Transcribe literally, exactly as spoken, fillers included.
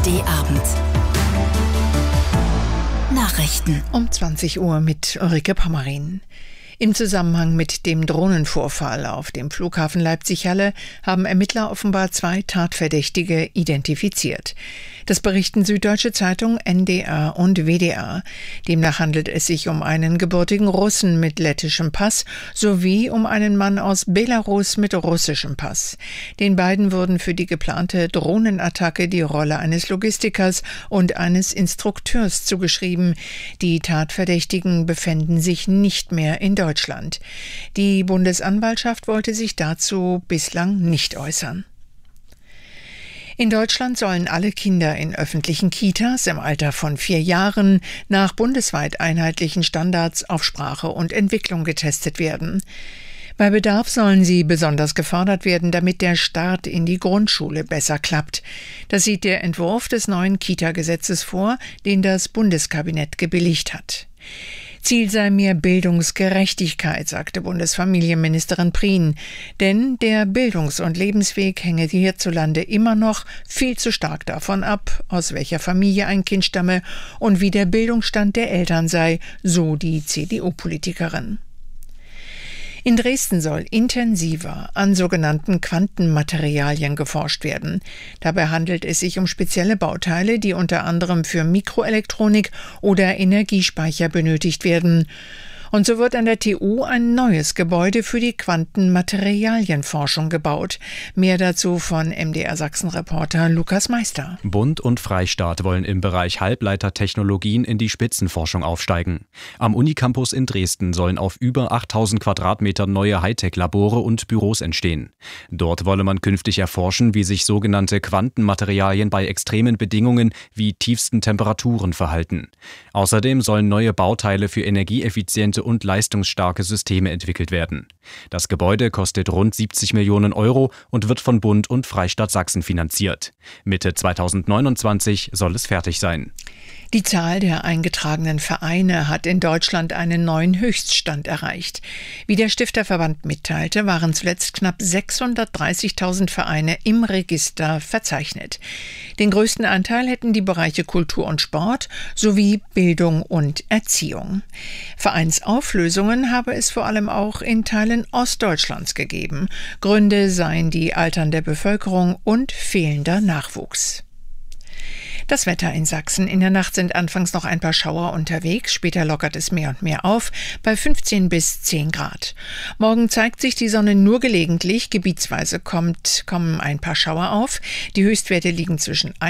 D Abend. Nachrichten um zwanzig Uhr mit Ulrike Pommerin. Im Zusammenhang mit dem Drohnenvorfall auf dem Flughafen Leipzig-Halle haben Ermittler offenbar zwei Tatverdächtige identifiziert. Das berichten Süddeutsche Zeitung, N D R und W D R. Demnach handelt es sich um einen gebürtigen Russen mit lettischem Pass sowie um einen Mann aus Belarus mit russischem Pass. Den beiden wurden für die geplante Drohnenattacke die Rolle eines Logistikers und eines Instrukteurs zugeschrieben. Die Tatverdächtigen befänden sich nicht mehr in Deutschland. Die Bundesanwaltschaft wollte sich dazu bislang nicht äußern. In Deutschland sollen alle Kinder in öffentlichen Kitas im Alter von vier Jahren nach bundesweit einheitlichen Standards auf Sprache und Entwicklung getestet werden. Bei Bedarf sollen sie besonders gefördert werden, damit der Start in die Grundschule besser klappt. Das sieht der Entwurf des neuen Kita-Gesetzes vor, den das Bundeskabinett gebilligt hat. Ziel sei mehr Bildungsgerechtigkeit, sagte Bundesfamilienministerin Prien. Denn der Bildungs- und Lebensweg hänge hierzulande immer noch viel zu stark davon ab, aus welcher Familie ein Kind stamme und wie der Bildungsstand der Eltern sei, so die C D U-Politikerin. In Dresden soll intensiver an sogenannten Quantenmaterialien geforscht werden. Dabei handelt es sich um spezielle Bauteile, die unter anderem für Mikroelektronik oder Energiespeicher benötigt werden. Und so wird an der T U ein neues Gebäude für die Quantenmaterialienforschung gebaut. Mehr dazu von M D R Sachsen-Reporter Lukas Meister. Bund und Freistaat wollen im Bereich Halbleitertechnologien in die Spitzenforschung aufsteigen. Am Unicampus in Dresden sollen auf über achttausend Quadratmetern neue Hightech-Labore und Büros entstehen. Dort wolle man künftig erforschen, wie sich sogenannte Quantenmaterialien bei extremen Bedingungen wie tiefsten Temperaturen verhalten. Außerdem sollen neue Bauteile für energieeffiziente und leistungsstarke Systeme entwickelt werden. Das Gebäude kostet rund siebzig Millionen Euro und wird von Bund und Freistaat Sachsen finanziert. Mitte zweitausendneunundzwanzig soll es fertig sein. Die Zahl der eingetragenen Vereine hat in Deutschland einen neuen Höchststand erreicht. Wie der Stifterverband mitteilte, waren zuletzt knapp sechshundertdreißigtausend Vereine im Register verzeichnet. Den größten Anteil hätten die Bereiche Kultur und Sport sowie Bildung und Erziehung. Vereinsauflösungen habe es vor allem auch in Teilen Ostdeutschlands gegeben. Gründe seien die alternde Bevölkerung und fehlender Nachwuchs. Das Wetter in Sachsen. In der Nacht sind anfangs noch ein paar Schauer unterwegs. Später lockert es mehr und mehr auf, bei fünfzehn bis zehn Grad. Morgen zeigt sich die Sonne nur gelegentlich. Gebietsweise kommt, kommen ein paar Schauer auf. Die Höchstwerte liegen zwischen